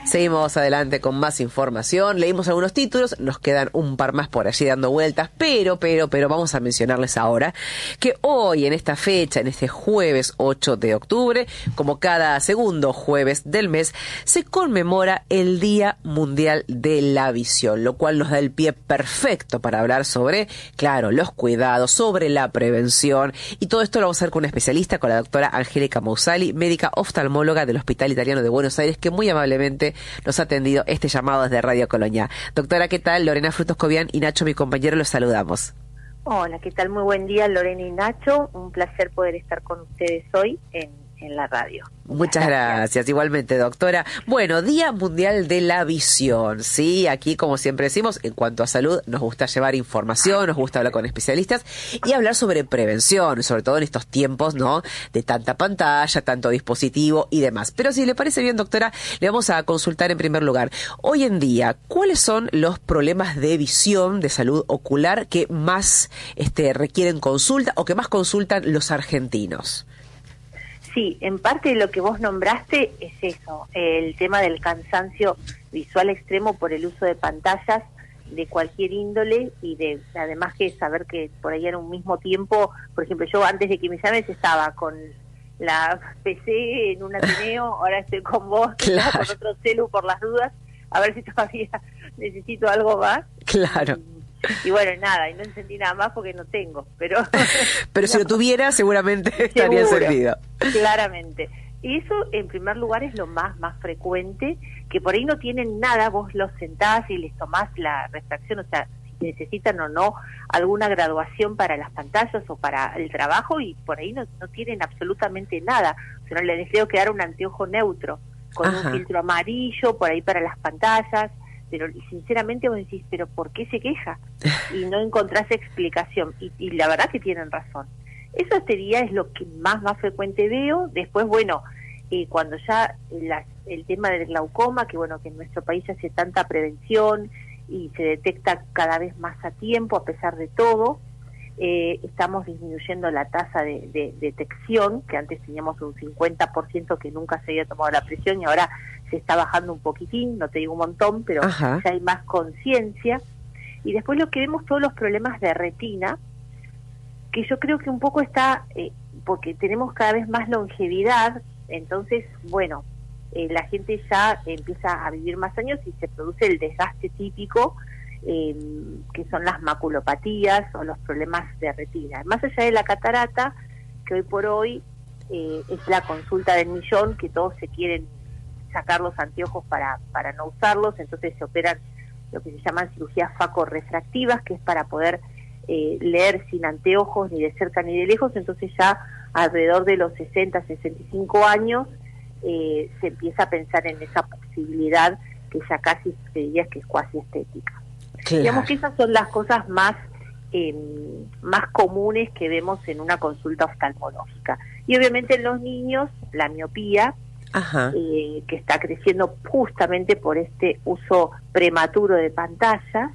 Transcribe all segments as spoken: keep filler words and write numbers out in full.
Seguimos adelante con más información. Leímos algunos títulos, nos quedan un par más por allí dando vueltas, pero, pero, pero vamos a mencionarles ahora que hoy, en esta fecha, en este jueves ocho de octubre, como cada segundo jueves del mes, se conmemora el Día Mundial de la Visión, lo cual nos da el pie perfecto para hablar sobre, claro, los cuidados, sobre la prevención, y todo esto lo vamos a hacer con una especialista, con la doctora Angélica Mausali, médica oftalmóloga del Hospital Italiano de Buenos Aires, que muy amablemente nos ha atendido este llamado desde Radio Colonia. Doctora, ¿qué tal? Lorena Frutos Cobian y Nacho, mi compañero, los saludamos. Hola, ¿qué tal? Muy buen día, Lorena y Nacho. Un placer poder estar con ustedes hoy en, en la radio. Muchas gracias. gracias, igualmente, doctora. Bueno, Día Mundial de la Visión, ¿sí? Aquí, como siempre decimos, en cuanto a salud, nos gusta llevar información, nos gusta hablar con especialistas y hablar sobre prevención, sobre todo en estos tiempos, ¿no?, de tanta pantalla, tanto dispositivo y demás. Pero si le parece bien, doctora, le vamos a consultar en primer lugar. Hoy en día, ¿cuáles son los problemas de visión, de salud ocular, que más este, requieren consulta o que más consultan los argentinos? Sí, en parte lo que vos nombraste es eso, el tema del cansancio visual extremo por el uso de pantallas de cualquier índole y de además que saber que por ahí en un mismo tiempo, por ejemplo, yo antes de que me llames estaba con la P C en un Ateneo, ahora estoy con vos, claro, con otro celu por las dudas, a ver si todavía necesito algo más. Claro. Y, y bueno, nada, y no encendí nada más porque no tengo, pero... pero si no. lo tuviera, seguramente estaría Seguro, servido. Claramente. Y eso, en primer lugar, es lo más, más frecuente, que por ahí no tienen nada, vos los sentás y les tomás la refracción, o sea, si necesitan o no alguna graduación para las pantallas o para el trabajo, y por ahí no, no tienen absolutamente nada. O sea, no les deseo quedar un anteojo neutro, con Ajá. un filtro amarillo, por ahí para las pantallas, pero sinceramente vos decís, pero ¿por qué se queja? Y no encontrás explicación, y, y la verdad que tienen razón. Eso sería es lo que más más frecuente veo. Después, bueno, eh, cuando ya la, el tema del glaucoma, que bueno, que en nuestro país se hace tanta prevención y se detecta cada vez más a tiempo, a pesar de todo, eh, estamos disminuyendo la tasa de, de, de detección, que antes teníamos un cincuenta por ciento que nunca se había tomado la presión y ahora se está bajando un poquitín, no te digo un montón, pero Ajá. ya hay más conciencia. Y después lo que vemos, todos los problemas de retina, que yo creo que un poco está, eh, porque tenemos cada vez más longevidad, entonces, bueno, eh, la gente ya empieza a vivir más años y se produce el desgaste típico, eh, que son las maculopatías o los problemas de retina. Más allá de la catarata, que hoy por hoy eh, es la consulta del millón, que todos se quieren sacar los anteojos para, para no usarlos, entonces se operan lo que se llaman cirugías facorrefractivas, que es para poder eh, leer sin anteojos ni de cerca ni de lejos. Entonces ya alrededor de los sesenta, sesenta y cinco años eh, se empieza a pensar en esa posibilidad que ya casi se diría que es cuasi estética. Claro. Digamos que esas son las cosas más eh, más comunes que vemos en una consulta oftalmológica. Y obviamente en los niños, la miopía, Ajá. Eh, que está creciendo justamente por este uso prematuro de pantallas,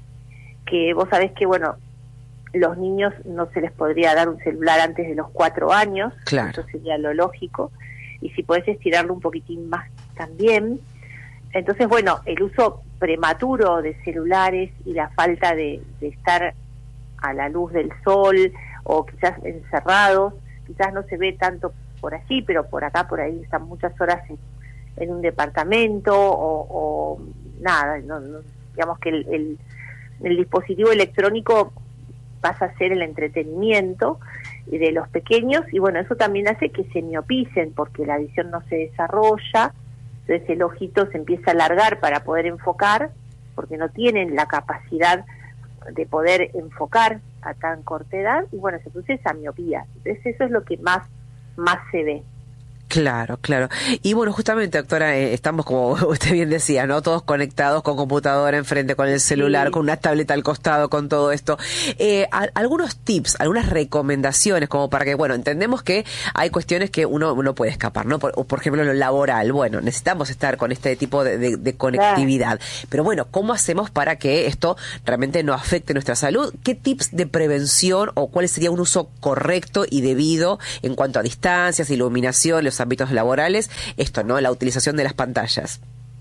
que vos sabés que, bueno, los niños no se les podría dar un celular antes de los cuatro años, claro. Eso sería lo lógico, y si podés estirarlo un poquitín más también. Entonces, bueno, el uso prematuro de celulares y la falta de, de estar a la luz del sol o quizás encerrados, quizás no se ve tanto por allí, pero por acá, por ahí están muchas horas en, en un departamento o, o nada, no, no, digamos que el, el, el dispositivo electrónico pasa a ser el entretenimiento de los pequeños y bueno, eso también hace que se miopicen porque la visión no se desarrolla, entonces el ojito se empieza a alargar para poder enfocar porque no tienen la capacidad de poder enfocar a tan corta edad y bueno, se produce esa miopía. Entonces eso es lo que más más se ve. Claro, claro. Y bueno, justamente, doctora, eh, estamos, como usted bien decía, ¿no? Todos conectados con computadora enfrente, con el celular, sí. con una tableta al costado, con todo esto. Eh, a, algunos tips, algunas recomendaciones, como para que, bueno, entendemos que hay cuestiones que uno, uno puede escapar, ¿no? Por, por ejemplo, lo laboral. Bueno, necesitamos estar con este tipo de, de, de conectividad. Claro. Pero bueno, ¿cómo hacemos para que esto realmente no afecte nuestra salud? ¿Qué tips de prevención o cuál sería un uso correcto y debido en cuanto a distancias, iluminación, los ámbitos laborales, esto, ¿no? La utilización de las pantallas.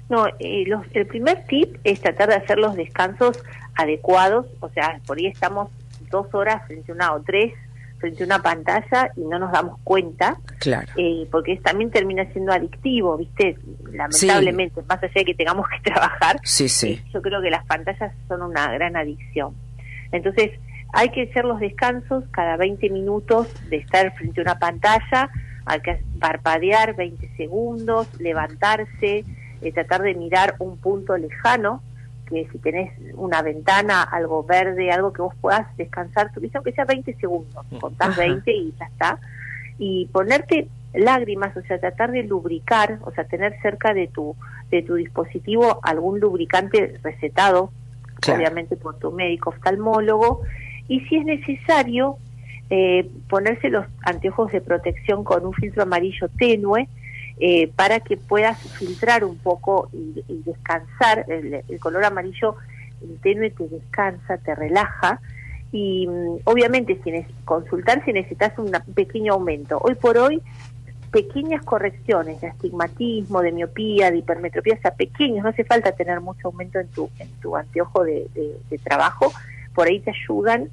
No, eh, los, el primer tip es tratar de hacer los descansos adecuados, o sea, por ahí estamos dos horas frente a una o tres frente a una pantalla y no nos damos cuenta, claro, eh, porque es, también termina siendo adictivo, ¿viste? Lamentablemente, sí. Más allá de que tengamos que trabajar, sí, sí. Eh, yo creo que las pantallas son una gran adicción. Entonces, hay que hacer los descansos cada veinte minutos de estar frente a una pantalla, hay que parpadear veinte segundos, levantarse, eh, tratar de mirar un punto lejano, que si tenés una ventana, algo verde, algo que vos puedas descansar tu visión, que sea veinte segundos, contás Ajá. veinte y ya está, y ponerte lágrimas, o sea, tratar de lubricar, o sea, tener cerca de tu de tu dispositivo algún lubricante recetado, claro. obviamente por tu médico oftalmólogo, y si es necesario, eh, ponerse los anteojos de protección con un filtro amarillo tenue, Eh, para que puedas filtrar un poco y, y descansar. El, el color amarillo el tenue te descansa, te relaja, y um, obviamente si ne- consultar si necesitas un pequeño aumento. Hoy por hoy, pequeñas correcciones de astigmatismo, de miopía, de hipermetropía, o sea, pequeños, no hace falta tener mucho aumento en tu, en tu anteojo de, de, de trabajo, por ahí te ayudan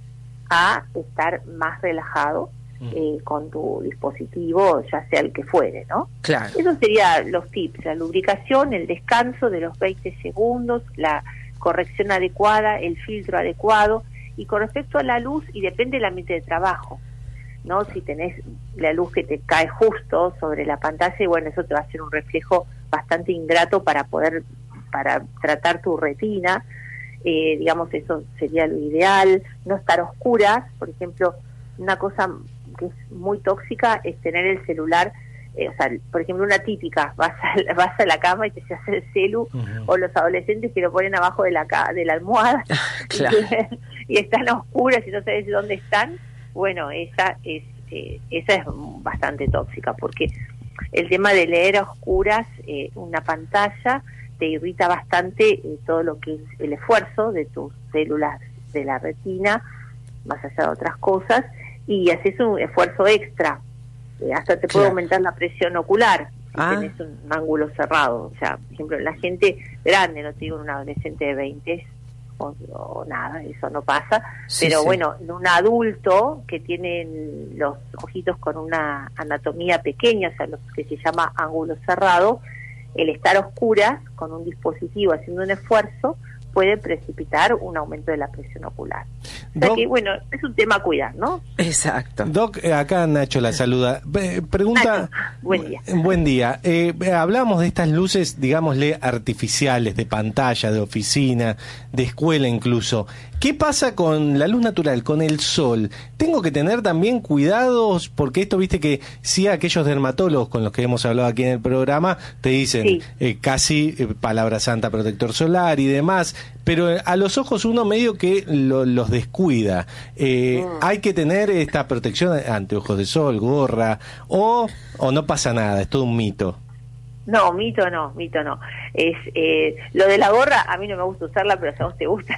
a estar más relajado Eh, con tu dispositivo, ya sea el que fuere, ¿no? Claro. Esos serían los tips: la lubricación, el descanso de los veinte segundos, la corrección adecuada, el filtro adecuado, y con respecto a la luz, y depende del ambiente de trabajo, ¿no? Si tenés la luz que te cae justo sobre la pantalla, y bueno, eso te va a hacer un reflejo bastante ingrato para poder, para tratar tu retina, eh, digamos, eso sería lo ideal. No estar a oscuras, por ejemplo, una cosa que es muy tóxica es tener el celular, eh, o sea, por ejemplo, una típica, vas a, vas a la cama y te se hace el celu, uh-huh. o los adolescentes que lo ponen abajo de la de la almohada, claro. y, y están a oscuras y no sabes dónde están. Bueno, esa es eh, esa es bastante tóxica, porque el tema de leer a oscuras eh, una pantalla te irrita bastante eh, todo lo que es el esfuerzo de tus células de la retina, más allá de otras cosas, y haces un esfuerzo extra, eh, hasta te puede claro. aumentar la presión ocular si ah. tenés un, un ángulo cerrado. O sea, por ejemplo, la gente grande, no te digo un adolescente de veinte o, o nada, eso no pasa, sí, pero sí. bueno, en un adulto que tiene los ojitos con una anatomía pequeña, o sea, lo que se llama ángulo cerrado, el estar a oscuras con un dispositivo haciendo un esfuerzo puede precipitar un aumento de la presión ocular. O sea Doc, que, bueno, es un tema a cuidar, ¿no? Exacto. Doc, acá Nacho la saluda. Pregunta... Nacho, buen día. Buen día. Eh, hablamos de estas luces, digámosle, artificiales, de pantalla, de oficina, de escuela incluso. ¿Qué pasa con la luz natural, con el sol? ¿Tengo que tener también cuidados? Porque esto, viste que sí, aquellos dermatólogos con los que hemos hablado aquí en el programa te dicen sí. eh, casi eh, palabra santa, protector solar y demás, pero a los ojos uno medio que lo, los descuida. Eh, mm. ¿Hay que tener esta protección ante ojos de sol, gorra, o, o no pasa nada, es todo un mito? No, mito no, mito no. Es eh, lo de la gorra, a mí no me gusta usarla, pero si a vos te gusta.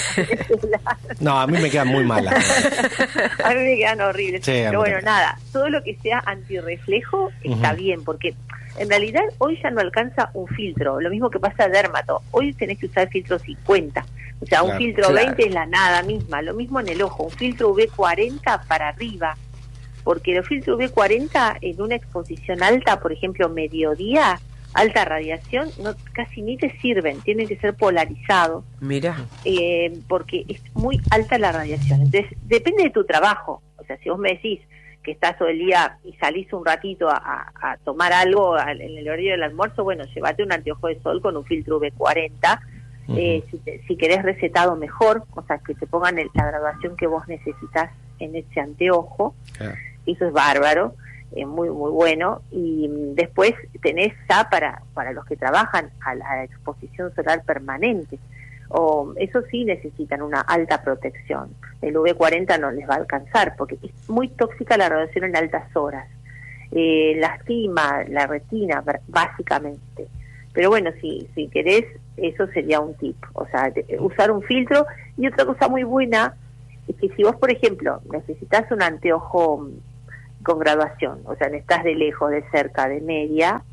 No, a mí me quedan muy malas. A mí me quedan horribles. Sí, pero bueno, nada, todo lo que sea antirreflejo está uh-huh. bien, porque en realidad hoy ya no alcanza un filtro. Lo mismo que pasa en dermato. Hoy tenés que usar filtro cincuenta. O sea, claro, un filtro claro. veinte es la nada misma. Lo mismo en el ojo, un filtro U V cuarenta para arriba. Porque los filtros U V cuarenta en una exposición alta, por ejemplo, mediodía, alta radiación, no casi ni te sirven, tienen que ser polarizados. Mira. Eh, porque es muy alta la radiación. Entonces, depende de tu trabajo. O sea, si vos me decís que estás todo el día y salís un ratito a, a, a tomar algo en el horario del almuerzo, bueno, llévate un anteojo de sol con un filtro U V cuarenta. Uh-huh. Eh, si, te, si querés recetado mejor, o sea, que te pongan el, la graduación que vos necesitas en ese anteojo. Uh-huh. Eso es bárbaro, es muy muy bueno. Y después tenés ya para para los que trabajan a la exposición solar permanente, o eso sí necesitan una alta protección. El U V cuarenta no les va a alcanzar porque es muy tóxica la radiación en altas horas, eh, lastima la retina básicamente. Pero bueno, si si querés, eso sería un tip, o sea, de, usar un filtro. Y otra cosa muy buena es que si vos, por ejemplo, necesitas un anteojo con graduación, o sea, estás de lejos, de cerca, de media,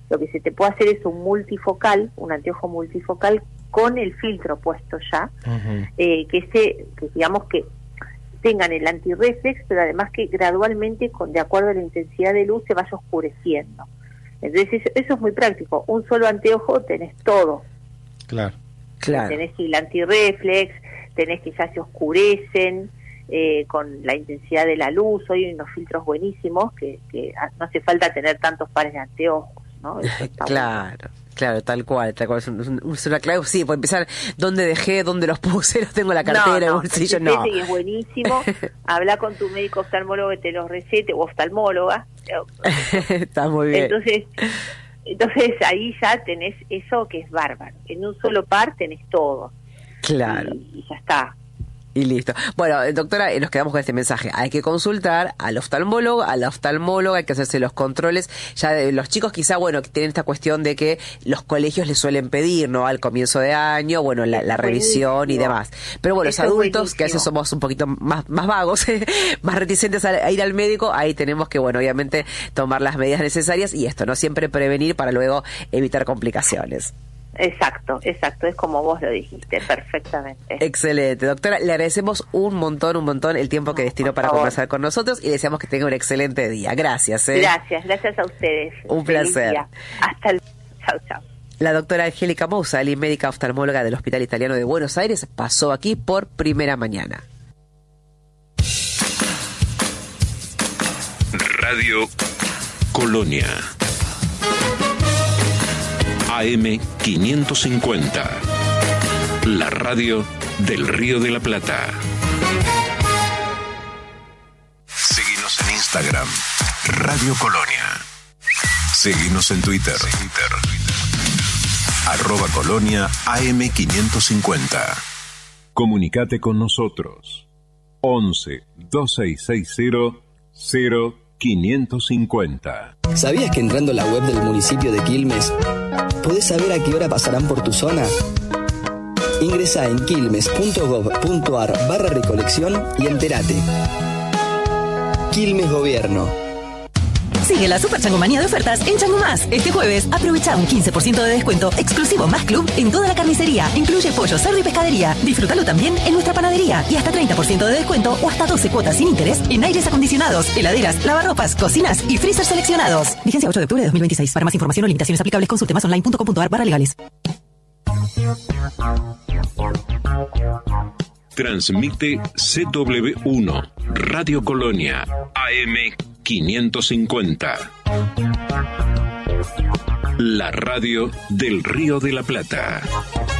lo que se te puede hacer es un multifocal, un anteojo multifocal con el filtro puesto ya, uh-huh. eh, que se, que digamos que tengan el antirreflex, pero además que gradualmente, con de acuerdo a la intensidad de luz, se vaya oscureciendo. Entonces eso, eso es muy práctico. Un solo anteojo tenés todo. Claro. Claro. Tenés el antirreflex, tenés que ya se oscurecen eh, con la intensidad de la luz. Hoy hay unos filtros buenísimos que, que no hace falta tener tantos pares de anteojos, ¿no? Eso está claro. bueno. Claro, tal cual, tal cual. Es, un, es, un, es una clave, sí, puede empezar dónde dejé, dónde los puse, los tengo en la cartera, en no, el bolsillo, no. no. Y es buenísimo. Habla con tu médico oftalmólogo que te los recete, o oftalmóloga. Está muy bien. Entonces, entonces ahí ya tenés eso que es bárbaro. En un solo par tenés todo. Claro. Y, y ya está. Y listo. Bueno, doctora, nos quedamos con este mensaje. Hay que consultar al oftalmólogo, a la oftalmóloga, hay que hacerse los controles. Ya de, los chicos quizá, bueno, tienen esta cuestión de que los colegios les suelen pedir, ¿no? Al comienzo de año, bueno, la, la revisión y demás. Pero bueno, los adultos, que a veces somos un poquito más, más vagos, más reticentes a, a ir al médico, ahí tenemos que, bueno, obviamente tomar las medidas necesarias y esto, ¿no? Siempre prevenir para luego evitar complicaciones. Exacto, exacto, es como vos lo dijiste, perfectamente. Excelente, doctora, le agradecemos un montón, un montón el tiempo que destinó para conversar con nosotros y deseamos que tenga un excelente día. Gracias. ¿eh? Gracias, gracias a ustedes. Un placer. Día. Hasta el... Chau, chau. La doctora Angélica Mousali, médica oftalmóloga del Hospital Italiano de Buenos Aires, pasó aquí por Primera Mañana. Radio Colonia. A M quinientos cincuenta, la radio del Río de la Plata. Seguinos en Instagram, Radio Colonia. Seguinos en Twitter, Twitter. arroba Colonia A M quinientos cincuenta. Comunicate con nosotros. once, dos seis seis cero, cero quinientos cincuenta. ¿Sabías que entrando a la web del municipio de Quilmes podés saber a qué hora pasarán por tu zona? Ingresá en quilmes.gov.ar barra recolección y entérate. Quilmes Gobierno. Sigue la Super Changomanía de ofertas en Chango Más. Este jueves aprovecha un quince por ciento de descuento exclusivo Más Club en toda la carnicería. Incluye pollo, cerdo y pescadería. Disfrútalo también en nuestra panadería. Y hasta treinta por ciento de descuento o hasta doce cuotas sin interés en aires acondicionados, heladeras, lavarropas, cocinas y freezer seleccionados. Vigencia ocho de octubre de dos mil veintiséis. Para más información o limitaciones aplicables consulte más online punto com punto ar barra legales. Transmite C W uno, Radio Colonia, A M quinientos cincuenta. La radio del Río de la Plata.